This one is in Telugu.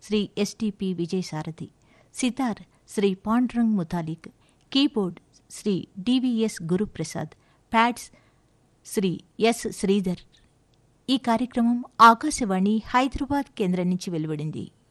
Shri STP Vijayasarathi, sitar Shri Pandurang Muthalik, keyboard Shri DVS Guruprasad, pods Shri yes Sridhar. ఈ కార్యక్రమం ఆకాశవాణి హైదరాబాద్ కేంద్రం నుంచి వెలువడింది.